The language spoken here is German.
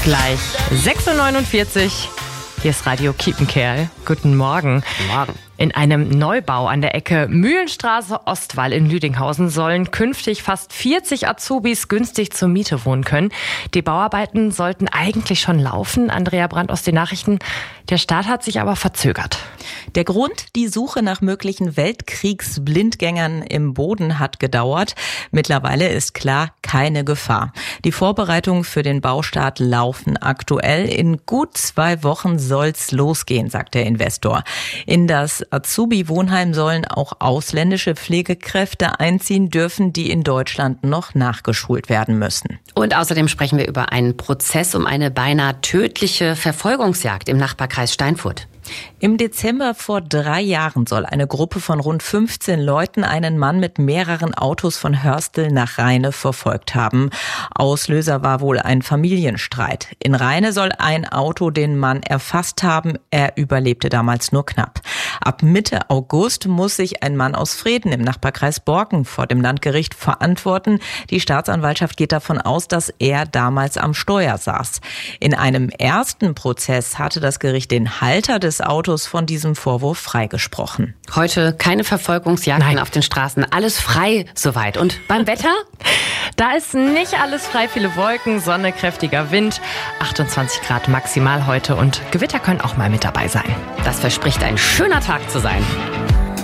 Gleich 6.49 Uhr. Hier ist Radio Kiepenkerl. Guten Morgen. Guten Morgen. In einem Neubau an der Ecke Mühlenstraße-Ostwall in Lüdinghausen sollen künftig fast 40 Azubis günstig zur Miete wohnen können. Die Bauarbeiten sollten eigentlich schon laufen. Andrea Brandt aus den Nachrichten. Der Start hat sich aber verzögert. Der Grund, die Suche nach möglichen Weltkriegsblindgängern im Boden hat gedauert. Mittlerweile ist klar, keine Gefahr. Die Vorbereitungen für den Baustart laufen aktuell. In gut 2 Wochen soll's losgehen, sagt der Investor. In das Azubi-Wohnheim sollen auch ausländische Pflegekräfte einziehen dürfen, die in Deutschland noch nachgeschult werden müssen. Und außerdem sprechen wir über einen Prozess um eine beinahe tödliche Verfolgungsjagd im Nachbarkreis Steinfurt. Im Dezember vor 3 Jahren soll eine Gruppe von rund 15 Leuten einen Mann mit mehreren Autos von Hörstel nach Rheine verfolgt haben. Auslöser war wohl ein Familienstreit. In Rheine soll ein Auto den Mann erfasst haben. Er überlebte damals nur knapp. Ab Mitte August muss sich ein Mann aus Vreden im Nachbarkreis Borken vor dem Landgericht verantworten. Die Staatsanwaltschaft geht davon aus, dass er damals am Steuer saß. In einem ersten Prozess hatte das Gericht den Halter des Autos von diesem Vorwurf freigesprochen. Heute keine Verfolgungsjagden auf den Straßen. Alles frei soweit. Und beim Wetter? Da ist nicht alles frei, viele Wolken, Sonne, kräftiger Wind, 28 Grad maximal heute und Gewitter können auch mal mit dabei sein. Das verspricht ein schöner Tag zu sein.